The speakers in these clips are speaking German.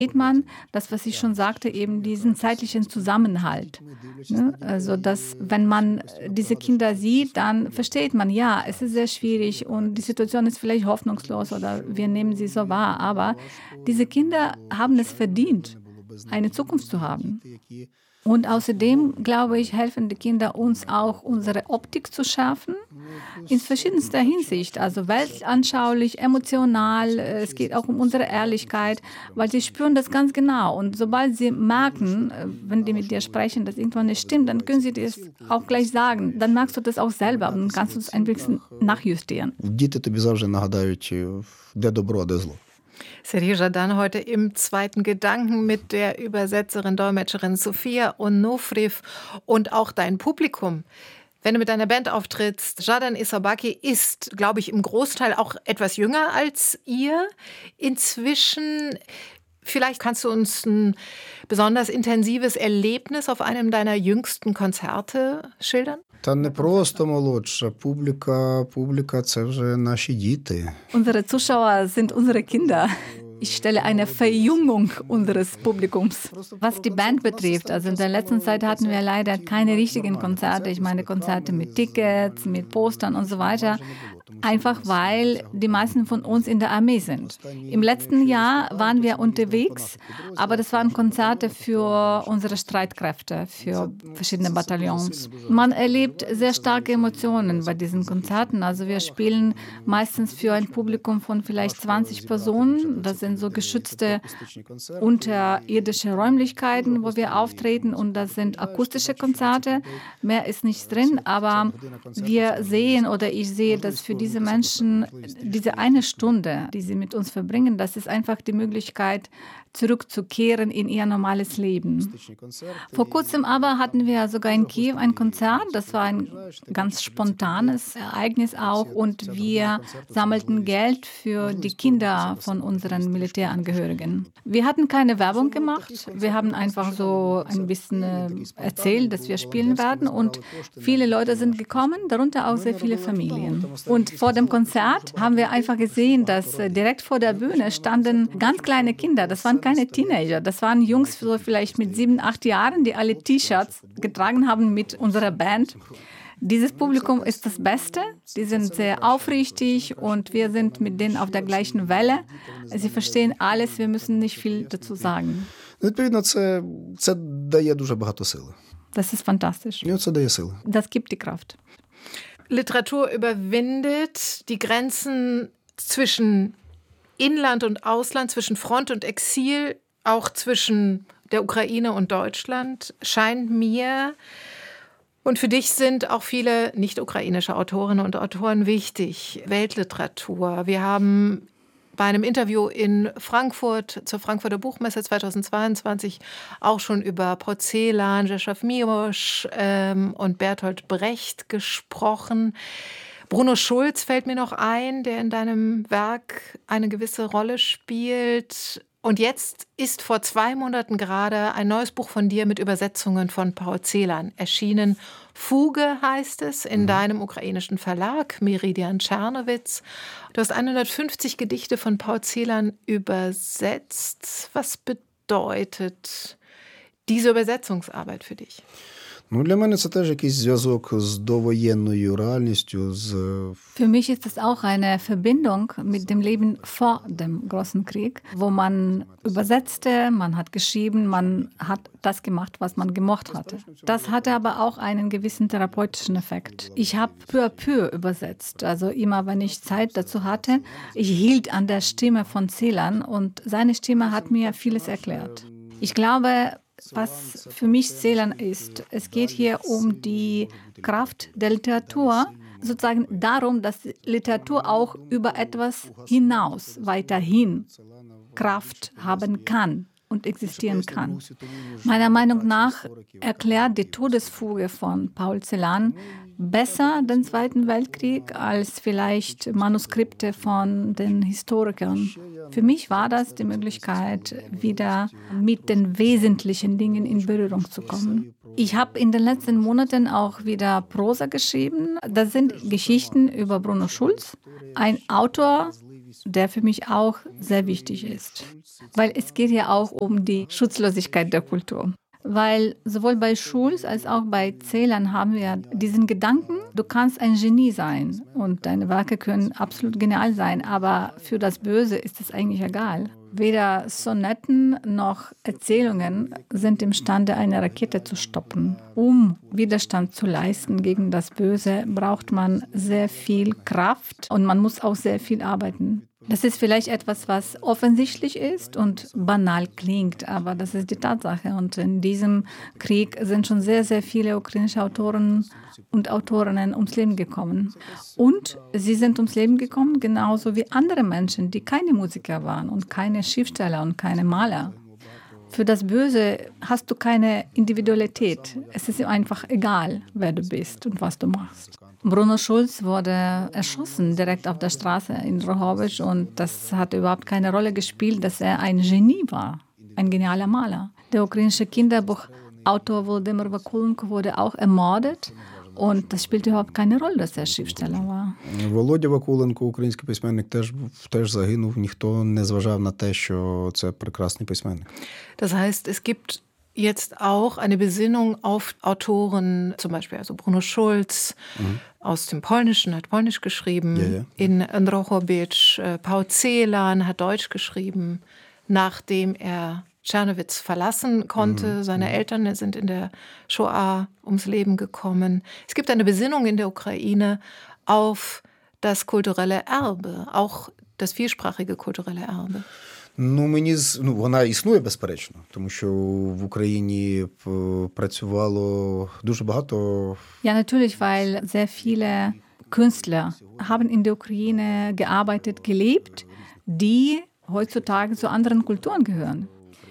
sieht man, das, was ich schon sagte, eben diesen zeitlichen Zusammenhalt. Ne? Also, dass, wenn man diese Kinder sieht, dann versteht man, ja, es ist sehr schwierig und die Situation ist vielleicht hoffnungslos oder wir nehmen sie so wahr, aber diese Kinder haben es verdient, eine Zukunft zu haben. Und außerdem, glaube ich, helfen die Kinder uns auch, unsere Optik zu schärfen, in verschiedenster Hinsicht, also weltanschaulich, emotional, es geht auch um unsere Ehrlichkeit, weil sie spüren das ganz genau. Und sobald sie merken, wenn die mit dir sprechen, dass irgendwas nicht stimmt, dann können sie dir das auch gleich sagen. Dann merkst du das auch selber und kannst du es ein bisschen nachjustieren. Діти тобі завжди нагадають, де добро, а де зло. Serhii Zhadan heute im zweiten Gedanken mit der Übersetzerin, Dolmetscherin Sophia Onofriv und auch dein Publikum. Wenn du mit deiner Band auftrittst, Zhadan Isabaki ist, glaube ich, im Großteil auch etwas jünger als ihr. Inzwischen, vielleicht kannst du uns ein besonders intensives Erlebnis auf einem deiner jüngsten Konzerte schildern? Та не просто молодша. Публіка – це вже наші діти. Unsere Zuschauer sind unsere Kinder. Ich stelle eine Verjüngung unseres Publikums. Was die Band betrifft, also in der letzten Zeit hatten wir leider keine richtigen Konzerte. Ich meine Konzerte mit Tickets, mit Postern und so weiter. Einfach weil die meisten von uns in der Armee sind. Im letzten Jahr waren wir unterwegs, aber das waren Konzerte für unsere Streitkräfte, für verschiedene Bataillons. Man erlebt sehr starke Emotionen bei diesen Konzerten. Also wir spielen meistens für ein Publikum von vielleicht 20 Personen. Das sind so geschützte unterirdische Räumlichkeiten, wo wir auftreten, und das sind akustische Konzerte. Mehr ist nichts drin, aber wir sehen oder ich sehe, dass für diese Menschen diese eine Stunde, die sie mit uns verbringen, das ist einfach die Möglichkeit, zurückzukehren in ihr normales Leben. Vor kurzem aber hatten wir sogar in Kiew ein Konzert. Das war ein ganz spontanes Ereignis auch, und wir sammelten Geld für die Kinder von unseren Militärangehörigen. Wir hatten keine Werbung gemacht. Wir haben einfach so ein bisschen erzählt, dass wir spielen werden, und viele Leute sind gekommen, darunter auch sehr viele Familien. Und vor dem Konzert haben wir einfach gesehen, dass direkt vor der Bühne standen ganz kleine Kinder. Das waren keine Teenager, das waren Jungs so vielleicht mit 7, 8 Jahren, die alle T-Shirts getragen haben mit unserer Band. Dieses Publikum ist das Beste, die sind sehr aufrichtig und wir sind mit denen auf der gleichen Welle. Sie verstehen alles, wir müssen nicht viel dazu sagen. Відповідно, це дає дуже багато сили. Das ist fantastisch. Це дає сили. Das gibt die Kraft. Literatur überwindet die Grenzen zwischen Inland und Ausland, zwischen Front und Exil, auch zwischen der Ukraine und Deutschland, scheint mir. Und für dich sind auch viele nicht-ukrainische Autorinnen und Autoren wichtig. Weltliteratur. Wir haben bei einem Interview in Frankfurt zur Frankfurter Buchmesse 2022 auch schon über Paul Celan, Rzeszów Miłosz und Bertolt Brecht gesprochen. Bruno Schulz fällt mir noch ein, der in deinem Werk eine gewisse Rolle spielt. Und jetzt ist vor 2 Monaten gerade ein neues Buch von dir mit Übersetzungen von Paul Celan erschienen. Fuge heißt es, in deinem ukrainischen Verlag, Meridian Czernowitz. Du hast 150 Gedichte von Paul Celan übersetzt. Was bedeutet diese Übersetzungsarbeit für dich? Для мене це теж якийсь зв'язок з довоєнною реальністю. Für mich ist es auch eine Verbindung mit dem Leben vor dem Großen Krieg, wo man übersetzte, man hat geschrieben, man hat das gemacht, was man gemocht hatte. Das hatte aber auch einen gewissen therapeutischen Effekt. Ich habe peu à peu übersetzt, also immer, wenn ich Zeit dazu hatte. Ich hielt an der Stimme von Celan und seine Stimme hat mir vieles erklärt. Ich glaube, was für mich Celan ist, es geht hier um die Kraft der Literatur, sozusagen darum, dass Literatur auch über etwas hinaus, weiterhin Kraft haben kann und existieren kann. Meiner Meinung nach erklärt die Todesfuge von Paul Celan besser den Zweiten Weltkrieg als vielleicht Manuskripte von den Historikern. Für mich war das die Möglichkeit, wieder mit den wesentlichen Dingen in Berührung zu kommen. Ich habe in den letzten Monaten auch wieder Prosa geschrieben. Das sind Geschichten über Bruno Schulz, ein Autor, der für mich auch sehr wichtig ist. Weil es geht ja auch um die Schutzlosigkeit der Kultur. Weil sowohl bei Schulz als auch bei Celan haben wir diesen Gedanken, du kannst ein Genie sein und deine Werke können absolut genial sein, aber für das Böse ist es eigentlich egal. Weder Sonetten noch Erzählungen sind imstande, eine Rakete zu stoppen. Um Widerstand zu leisten gegen das Böse, braucht man sehr viel Kraft und man muss auch sehr viel arbeiten. Das ist vielleicht etwas, was offensichtlich ist und banal klingt, aber das ist die Tatsache. Und in diesem Krieg sind schon sehr, sehr viele ukrainische Autoren und Autorinnen ums Leben gekommen. Und sie sind ums Leben gekommen, genauso wie andere Menschen, die keine Musiker waren und keine Schriftsteller und keine Maler. Für das Böse hast du keine Individualität. Es ist einfach egal, wer du bist und was du machst. Bruno Schulz wurde erschossen direkt auf der Straße in Drohobych und das hat überhaupt keine Rolle gespielt, dass er ein Genie war, ein genialer Maler. Der ukrainische Kinderbuchautor Volodymyr Vakulenko wurde auch ermordet und das spielte überhaupt keine Rolle, dass er Schriftsteller war. Володя Вакуленко, український письменник, теж загинув. Ніхто не зважав на те, що це прекрасний письменник. Das heißt, es gibt jetzt auch eine Besinnung auf Autoren, zum Beispiel also Bruno Schulz aus dem Polnischen, hat Polnisch geschrieben, in Drohobych, Paul Celan hat Deutsch geschrieben, nachdem er Czernowitz verlassen konnte. Seine Eltern sind in der Shoah ums Leben gekommen. Es gibt eine Besinnung in der Ukraine auf das kulturelle Erbe, auch das vielsprachige kulturelle Erbe. Вона існує, безперечно, тому що в Україні працювало дуже багато. Ja, natürlich, weil sehr viele Künstler haben in der Ukraine gearbeitet, gelebt, die heutzutage zu anderen Kulturen gehören.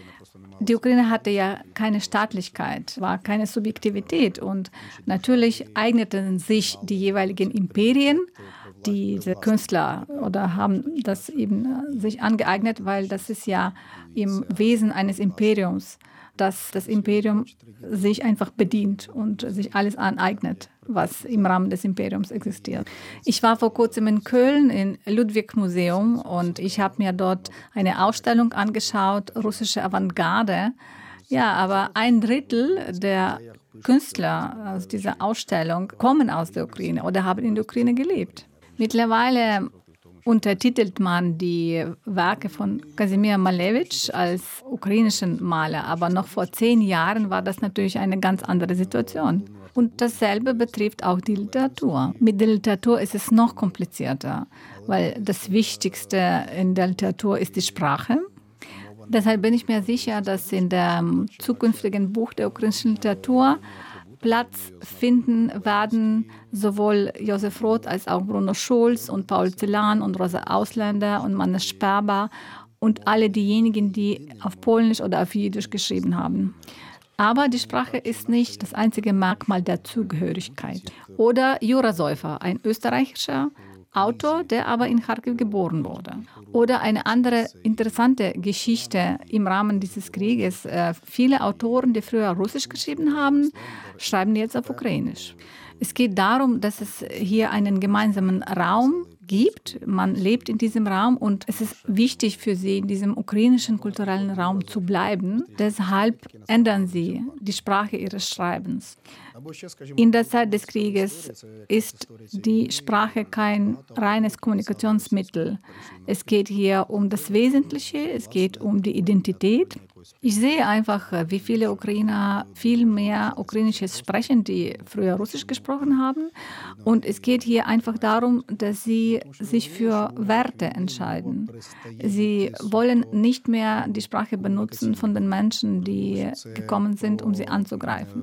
Die Ukraine hatte ja keine Staatlichkeit, war keine Subjektivität und natürlich eigneten sich die jeweiligen Imperien, diese Künstler oder haben das eben sich angeeignet, weil das ist ja im Wesen eines Imperiums, dass das Imperium sich einfach bedient und sich alles aneignet, was im Rahmen des Imperiums existiert. Ich war vor kurzem in Köln im Ludwig-Museum und ich habe mir dort eine Ausstellung angeschaut, russische Avantgarde. Ja, aber 1/3 der Künstler aus dieser Ausstellung kommen aus der Ukraine oder haben in der Ukraine gelebt. Mittlerweile untertitelt man die Werke von Kasimir Malevich als ukrainischen Maler, aber noch vor 10 Jahren war das natürlich eine ganz andere Situation. Und dasselbe betrifft auch die Literatur. Mit der Literatur ist es noch komplizierter, weil das Wichtigste in der Literatur ist die Sprache. Deshalb bin ich mir sicher, dass in dem zukünftigen Buch der ukrainischen Literatur Platz finden werden sowohl Josef Roth als auch Bruno Schulz und Paul Celan und Rosa Ausländer und Manes Sperber und alle diejenigen, die auf Polnisch oder auf Jiddisch geschrieben haben. Aber die Sprache ist nicht das einzige Merkmal der Zugehörigkeit. Oder Jura Säufer, ein österreichischer Autor, der aber in Charkiw geboren wurde. Oder eine andere interessante Geschichte im Rahmen dieses Krieges. Viele Autoren, die früher Russisch geschrieben haben, schreiben jetzt auf Ukrainisch. Es geht darum, dass es hier einen gemeinsamen Raum gibt. Man lebt in diesem Raum und es ist wichtig für sie, in diesem ukrainischen kulturellen Raum zu bleiben. Deshalb ändern sie die Sprache ihres Schreibens. In der Zeit des Krieges ist die Sprache kein reines Kommunikationsmittel. Es geht hier um das Wesentliche, es geht um die Identität. Ich sehe einfach, wie viele Ukrainer viel mehr Ukrainisches sprechen, die früher Russisch gesprochen haben. Und es geht hier einfach darum, dass sie sich für Werte entscheiden. Sie wollen nicht mehr die Sprache benutzen von den Menschen, die gekommen sind, um sie anzugreifen.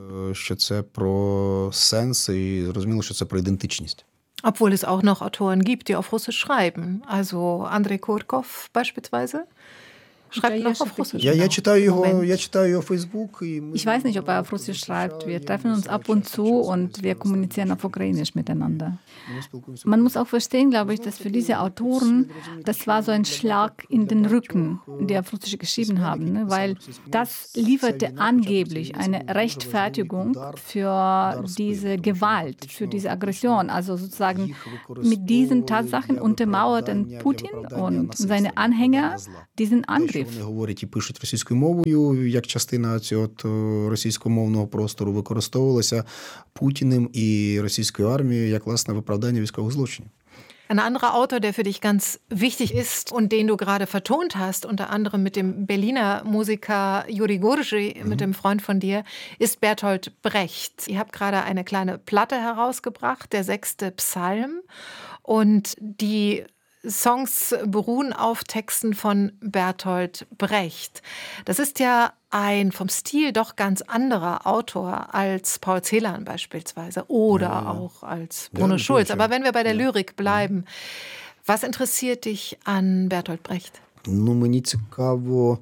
Obwohl es auch noch Autoren gibt, die auf Russisch schreiben. Also Andrei Kurkov beispielsweise schreibt noch auf Russisch. Я читаю його Facebook. Ich weiß nicht, ob er auf Russisch schreibt. Wir treffen uns ab und zu und wir kommunizieren auf Ukrainisch miteinander. Man muss auch verstehen, glaube ich, dass für diese Autoren, das war so ein Schlag in den Rücken, die auf Russisch geschrieben haben, ne? Weil das lieferte angeblich eine Rechtfertigung für diese Gewalt, für diese Aggression. Also sozusagen mit diesen Tatsachen untermauerten Putin und seine Anhänger diesen Angriff. Вони говорять і пишуть російською мовою, як частина цього російськомовного простору використовувалася Путіним і російською армією як, власне, виправдання військових злочинів. Ein anderer Autor, der für dich ganz wichtig ist und den du gerade vertont hast, unter anderem mit dem Berliner Musiker Juri Gurgy, mit dem Freund von dir, ist Bertolt Brecht. Ihr habt gerade eine kleine Platte herausgebracht, der 6. Psalm. Und die Songs beruhen auf Texten von Bertolt Brecht. Das ist ja ein vom Stil doch ganz anderer Autor als Paul Celan beispielsweise oder auch als Bruno Schulz. Aber wenn wir bei der Lyrik bleiben, was interessiert dich an Bertolt Brecht? Мені цікаво.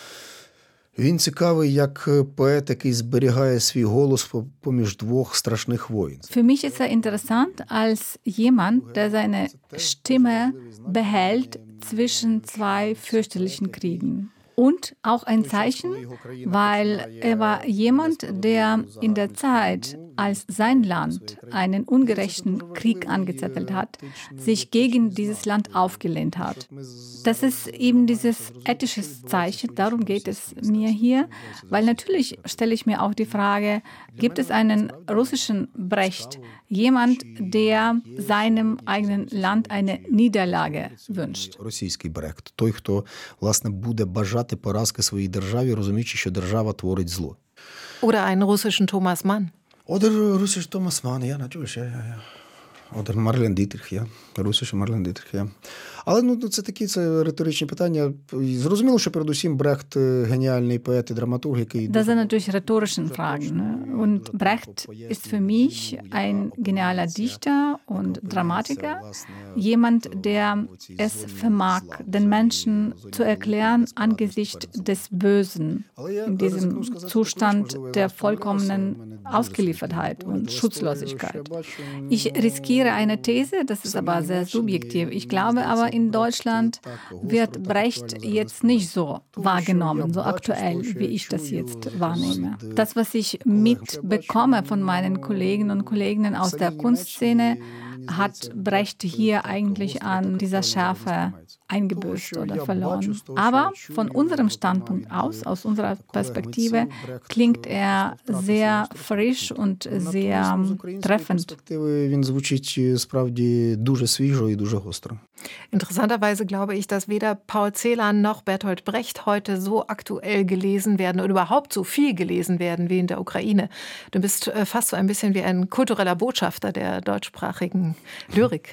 Він цікавий як поет, який зберігає свій голос поміж двох страшних воїн. Für mich ist er interessant als jemand, der seine Stimme behält zwischen zwei fürchterlichen Kriegen. Und auch ein Zeichen, weil er war jemand, der in der Zeit, als sein Land einen ungerechten Krieg angezettelt hat, sich gegen dieses Land aufgelehnt hat. Das ist eben dieses ethische Zeichen, darum geht es mir hier, weil natürlich stelle ich mir auch die Frage, gibt es einen russischen Brecht, jemand, der seinem eigenen Land eine Niederlage wünscht? Російський Брехт, той, хто, власне, буде бажати поразки своїй державі, розуміючи, що держава творить зло. Oder einen russischen Thomas Mann? Oder russisch Thomas Mann, ja, natürlich, ja. Oder Marlene Dietrich, ja. Russische Marlene Dietrich, ja. Але це такі риторичні питання. Зрозуміло, що передусім Брехт геніальний поет і драматург, який... Das sind natürlich rhetorische Fragen. Ne? Und Brecht ist für mich ein genialer Dichter und Dramatiker. Jemand, der es vermag, den Menschen zu erklären angesichts des Bösen, in diesem Zustand der vollkommenen Ausgeliefertheit und Schutzlosigkeit. Ich riskiere eine These, das ist aber sehr subjektiv. Ich glaube aber, in Deutschland wird Brecht jetzt nicht so wahrgenommen, so aktuell, wie ich das jetzt wahrnehme. Das, was ich mitbekomme von meinen Kolleginnen und Kollegen aus der Kunstszene, hat Brecht hier eigentlich an dieser Schärfe eingebüßt oder verloren. Aber von unserem Standpunkt aus unserer Perspektive, klingt er sehr frisch und sehr treffend. Він звучить справді дуже свіжо і дуже гостро. Interessanterweise glaube ich, dass weder Paul Celan noch Bertolt Brecht heute so aktuell gelesen werden oder überhaupt so viel gelesen werden wie in der Ukraine. Du bist fast so ein bisschen wie ein kultureller Botschafter der deutschsprachigen Lyrik.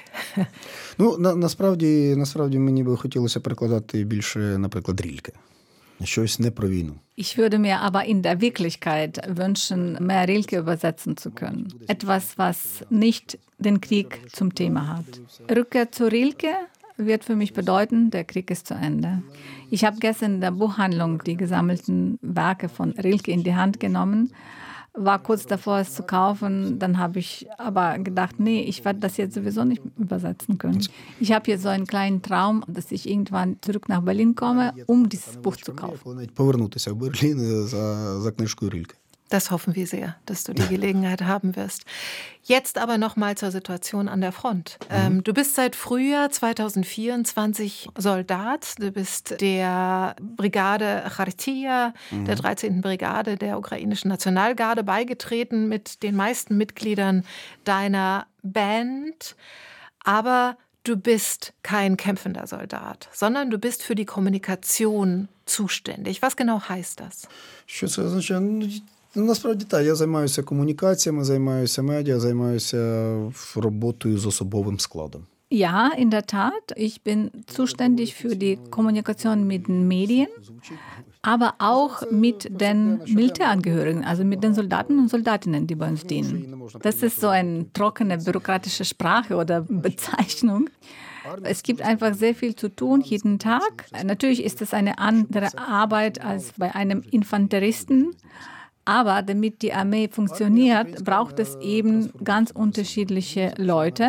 Насправді мені би хотілося перекладати більше, наприклад, Рільке. Щось не про війну. Ich würde mir aber in der Wirklichkeit wünschen, mehr Rilke übersetzen zu können. Etwas, was nicht den Krieg zum Thema hat. Rückkehr zu Rilke wird für mich bedeuten, der Krieg ist zu Ende. Ich habe gestern in der Buchhandlung die gesammelten Werke von Rilke in die Hand genommen, war kurz davor, es zu kaufen. Dann habe ich aber gedacht, nee, ich werde das jetzt sowieso nicht übersetzen können. Ich habe hier so einen kleinen Traum, dass ich irgendwann zurück nach Berlin komme, um dieses Buch zu kaufen. Повернутися в Берлін за книжкою Рільке. Das hoffen wir sehr, dass du die Gelegenheit haben wirst. Jetzt aber noch mal zur Situation an der Front. Du bist seit Frühjahr 2024 Soldat. Du bist der Brigade Chartia, der 13. Brigade der ukrainischen Nationalgarde beigetreten mit den meisten Mitgliedern deiner Band. Aber du bist kein kämpfender Soldat, sondern du bist für die Kommunikation zuständig. Was genau heißt das? Що це означає? Насправді так, я займаюся комунікаціями, займаюся медіа, займаюся роботою з особовим складом. Ja, in der Tat. Ich bin zuständig für die Kommunikation mit den Medien, aber auch mit den Militärangehörigen, also mit den Soldaten und Soldatinnen, die bei uns dienen. Das ist so eine trockene bürokratische Sprache oder Bezeichnung. Es gibt einfach sehr viel zu tun jeden Tag. Natürlich ist es eine andere Arbeit als bei einem Infanteristen. Aber damit die Armee funktioniert, braucht es eben ganz unterschiedliche Leute.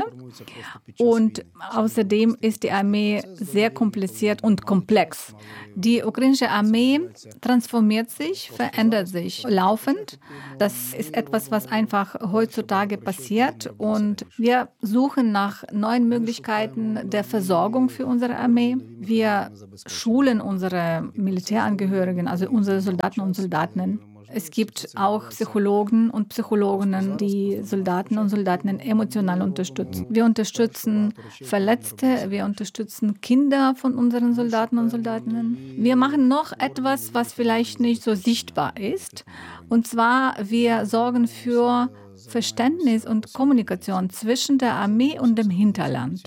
Und außerdem ist die Armee sehr kompliziert und komplex. Die ukrainische Armee transformiert sich, verändert sich laufend. Das ist etwas, was einfach heutzutage passiert. Und wir suchen nach neuen Möglichkeiten der Versorgung für unsere Armee. Wir schulen unsere Militärangehörigen, also unsere Soldaten und Soldatinnen. Es gibt auch Psychologen und Psychologinnen, die Soldaten und Soldatinnen emotional unterstützen. Wir unterstützen Verletzte, wir unterstützen Kinder von unseren Soldaten und Soldatinnen. Wir machen noch etwas, was vielleicht nicht so sichtbar ist. Und zwar, wir sorgen für Verständnis und Kommunikation zwischen der Armee und dem Hinterland.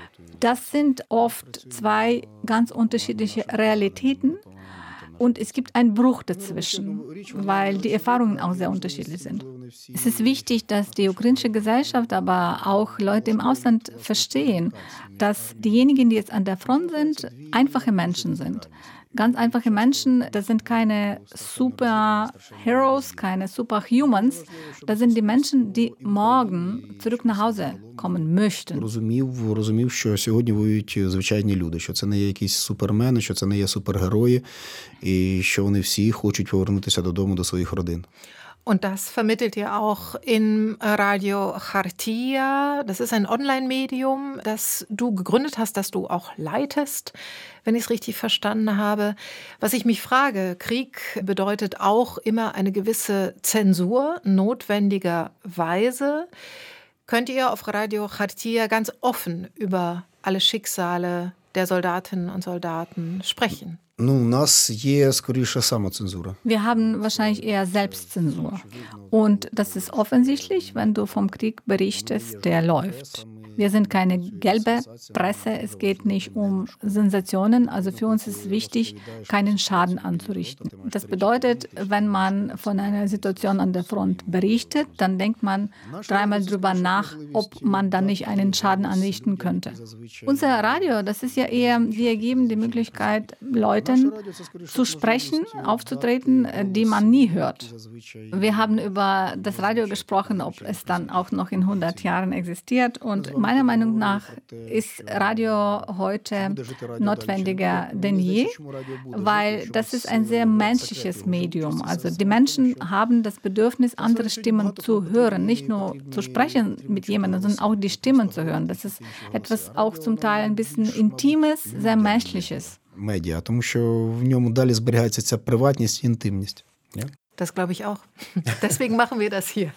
Das sind oft zwei ganz unterschiedliche Realitäten. Und es gibt einen Bruch dazwischen, weil die Erfahrungen auch sehr unterschiedlich sind. Es ist wichtig, dass die ukrainische Gesellschaft, aber auch Leute im Ausland verstehen, dass diejenigen, die jetzt an der Front sind, einfache Menschen sind. Ganz einfache Menschen, das sind keine Superheroes, keine Superhumans. Das sind die Menschen, die morgen zurück nach Hause kommen möchten. Розумів, що сьогодні воюють звичайні люди, що це не є якісь супермени, що це не є супергерої, і що вони всі хочуть повернутися додому до своїх родин. Und das vermittelt ihr auch im Radio Chartia. Das ist ein Online-Medium, das du gegründet hast, das du auch leitest, wenn ich es richtig verstanden habe. Was ich mich frage, Krieg bedeutet auch immer eine gewisse Zensur, notwendigerweise. Könnt ihr auf Radio Chartia ganz offen über alle Schicksale der Soldatinnen und Soldaten sprechen? У нас є, скоріше, самоцензура. Wir haben wahrscheinlich eher Selbstzensur. Und das ist offensichtlich, wenn du vom Krieg berichtest, der läuft. Wir sind keine gelbe Presse, es geht nicht um Sensationen. Also für uns ist es wichtig, keinen Schaden anzurichten. Das bedeutet, wenn man von einer Situation an der Front berichtet, dann denkt man dreimal drüber nach, ob man dann nicht einen Schaden anrichten könnte. Unser Radio, das ist ja eher, wir geben die Möglichkeit, Leuten zu sprechen, aufzutreten, die man nie hört. Wir haben über das Radio gesprochen, ob es dann auch noch in 100 Jahren existiert. Und meiner Meinung nach ist Radio heute notwendiger denn je, weil das ist ein sehr menschliches Medium. Also die Menschen haben das Bedürfnis, andere Stimmen zu hören, nicht nur zu sprechen mit jemandem, sondern auch die Stimmen zu hören. Das ist etwas auch zum Teil ein bisschen Intimes, sehr Menschliches. Медіа, тому що в ньому далі зберігається ця приватність і інтимність. Das glaube ich auch. Deswegen machen wir das hier.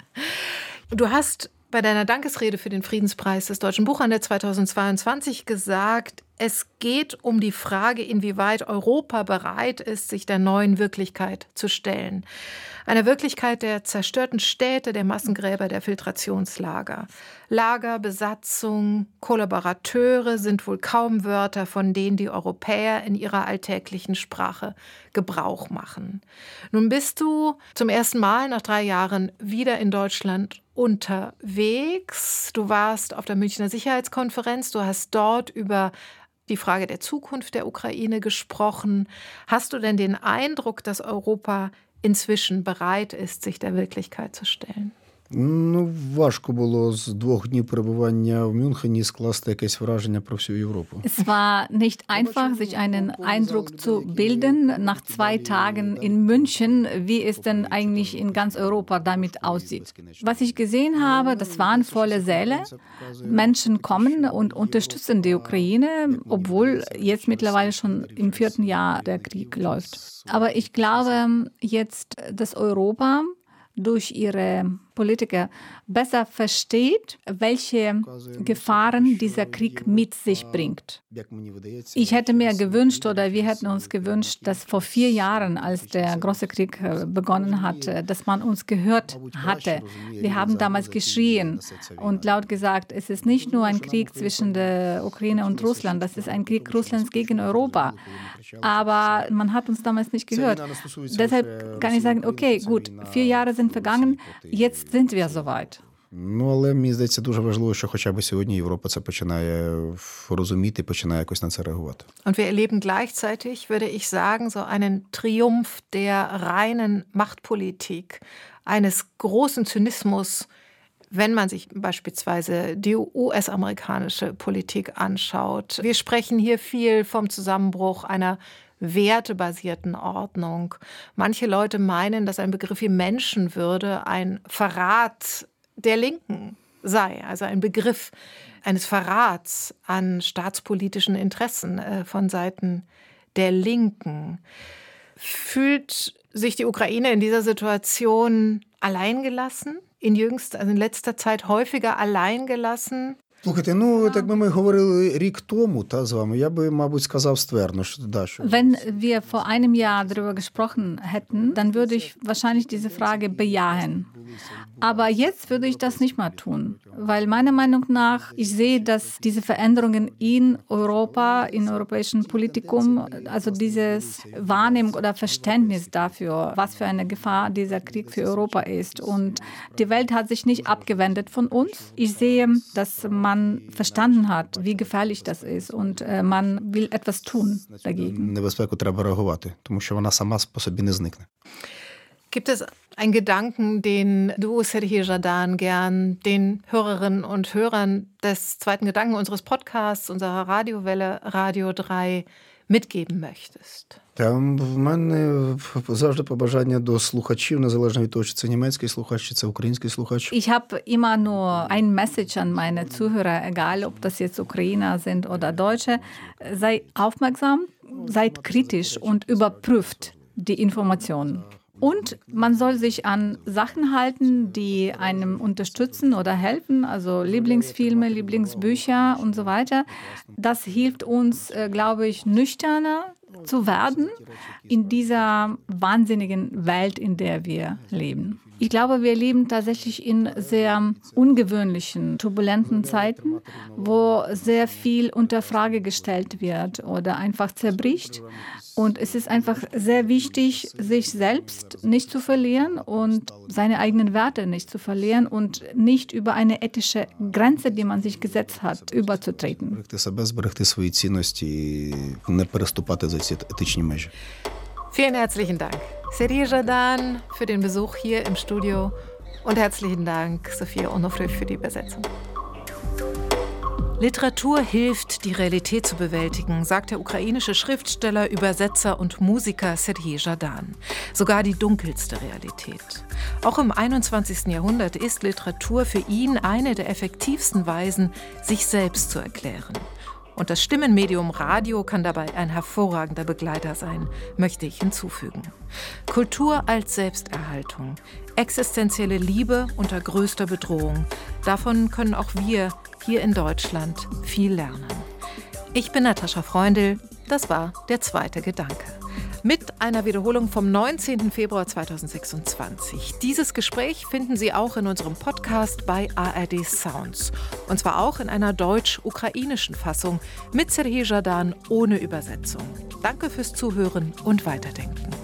Du hast bei deiner Dankesrede für den Friedenspreis des Deutschen Buchhandels 2022 gesagt, es geht um die Frage, inwieweit Europa bereit ist, sich der neuen Wirklichkeit zu stellen. Einer Wirklichkeit der zerstörten Städte, der Massengräber, der Filtrationslager. Lager, Besatzung, Kollaborateure sind wohl kaum Wörter, von denen die Europäer in ihrer alltäglichen Sprache Gebrauch machen. Nun bist du zum ersten Mal nach 3 Jahren wieder in Deutschland unterwegs. Du warst auf der Münchner Sicherheitskonferenz, du hast dort über die Frage der Zukunft der Ukraine gesprochen. Hast du denn den Eindruck, dass Europa inzwischen bereit ist, sich der Wirklichkeit zu stellen? Важко було з 2 днів перебування в Мюнхені скласти якесь враження про всю Європу. Es war nicht einfach, sich einen Eindruck zu bilden nach 2 Tagen in München, wie es denn eigentlich in ganz Europa damit aussieht. Was ich gesehen habe, das waren volle Säle. Menschen kommen und unterstützen die Ukraine, obwohl jetzt mittlerweile schon im 4. Jahr der Krieg läuft. Aber ich glaube jetzt, dass Europa durch ihre Politiker besser versteht, welche Gefahren dieser Krieg mit sich bringt. Ich hätte mir gewünscht, oder wir hätten uns gewünscht, dass vor 4 Jahren, als der große Krieg begonnen hat, dass man uns gehört hatte. Wir haben damals geschrien und laut gesagt, es ist nicht nur ein Krieg zwischen der Ukraine und Russland, das ist ein Krieg Russlands gegen Europa. Aber man hat uns damals nicht gehört. Deshalb kann ich sagen, okay, gut, 4 Jahre sind vergangen, jetzt sind wir soweit. Але мені здається, дуже важливо, що хоча б сьогодні Європа це починає розуміти, починає якось на це реагувати. Und wir erleben gleichzeitig, würde ich sagen, so einen Triumph der reinen Machtpolitik, eines großen Zynismus, wenn man sich beispielsweise die US-amerikanische Politik anschaut. Wir sprechen hier viel vom Zusammenbruch einer wertebasierten Ordnung. Manche Leute meinen, dass ein Begriff wie Menschenwürde ein Verrat der Linken sei, also ein Begriff eines Verrats an staatspolitischen Interessen von Seiten der Linken. Fühlt sich die Ukraine in dieser Situation alleingelassen? In letzter Zeit häufiger alleingelassen? Слухайте, так би ми говорили рік тому з вами, я би, мабуть, сказав ствердно, що да. Wenn wir vor einem Jahr darüber gesprochen hätten, dann würde ich wahrscheinlich diese Frage bejahen. Aber jetzt würde ich das nicht mehr tun, weil meiner Meinung nach, ich sehe, dass diese Veränderungen in Europa, im europäischen Politikum, also dieses Wahrnehmung oder Verständnis dafür, was für eine Gefahr dieser Krieg für Europa ist. Und die Welt hat sich nicht abgewendet von uns. Ich sehe, dass man verstanden hat, wie gefährlich das ist und man will etwas tun dagegen. Небезпеку треба реагувати, тому що вона сама по собі не зникне. Gibt es einen Gedanken, den du, Serhii Zhadan, gern den Hörerinnen und Hörern des zweiten Gedanken unseres Podcasts, unserer Radiowelle Radio 3 mitgeben möchtest? В мене завжди побажання до слухачів, незалежно від того, чи це німецький слухач, чи це український слухач. Ich habe immer nur ein Message an meine Zuhörer, egal ob das jetzt Ukrainer sind oder Deutsche. Sei aufmerksam, seid kritisch und überprüft die Informationen. Und man soll sich an Sachen halten, die einem unterstützen oder helfen, also Lieblingsfilme, Lieblingsbücher und so weiter. Das hilft uns, glaube ich, nüchterner zu werden in dieser wahnsinnigen Welt, in der wir leben. Ich glaube, wir leben tatsächlich in sehr ungewöhnlichen, turbulenten Zeiten, wo sehr viel unter Frage gestellt wird oder einfach zerbricht. Und es ist einfach sehr wichtig, sich selbst nicht zu verlieren und seine eigenen Werte nicht zu verlieren und nicht über eine ethische Grenze, die man sich gesetzt hat, überzutreten. Зберегти себе, зберегти свої цінності і не переступати за ці етичні межі. Vielen herzlichen Dank, Serhii Zhadan, für den Besuch hier im Studio und herzlichen Dank, Sophia Onofriv, für die Übersetzung. Literatur hilft, die Realität zu bewältigen, sagt der ukrainische Schriftsteller, Übersetzer und Musiker Serhii Zhadan. Sogar die dunkelste Realität. Auch im 21. Jahrhundert ist Literatur für ihn eine der effektivsten Weisen, sich selbst zu erklären. Und das Stimmenmedium Radio kann dabei ein hervorragender Begleiter sein, möchte ich hinzufügen. Kultur als Selbsterhaltung, existenzielle Liebe unter größter Bedrohung. Davon können auch wir hier in Deutschland viel lernen. Ich bin Natascha Freundl, das war der zweite Gedanke. Mit einer Wiederholung vom 19. Februar 2026. Dieses Gespräch finden Sie auch in unserem Podcast bei ARD Sounds. Und zwar auch in einer deutsch-ukrainischen Fassung mit Serhii Zhadan ohne Übersetzung. Danke fürs Zuhören und Weiterdenken.